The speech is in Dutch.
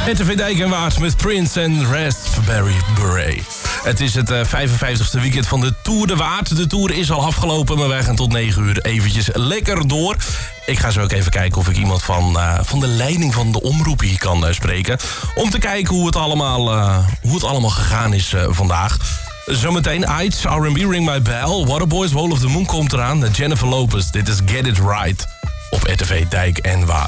RTV Dijk en Waard met Prince en Raspberry Beret. Het is het 55ste weekend van de Tour de Waard. De Tour is al afgelopen, maar wij gaan tot 9 uur eventjes lekker door. Ik ga zo ook even kijken of ik iemand van de leiding van de omroep hier kan spreken. Om te kijken hoe het allemaal gegaan is vandaag. Zometeen Aids, R&B, Ring My Bell. Waterboys, Wall of the Moon komt eraan. Jennifer Lopez, dit is Get It Right. Op RTV Dijk en Waard.